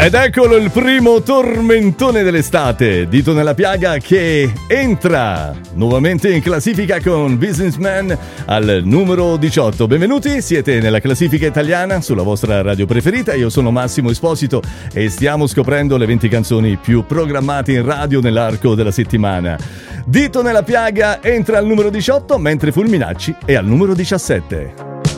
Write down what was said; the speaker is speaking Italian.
Ed eccolo il primo tormentone dell'estate, Dito nella piaga, che entra nuovamente in classifica con Businessman al numero 18. Benvenuti, siete nella classifica italiana sulla vostra radio preferita. Io sono Massimo Esposito e stiamo scoprendo le 20 canzoni più programmate in radio nell'arco della settimana. Dito nella piaga entra al numero 18, mentre Fulminacci è al numero 17.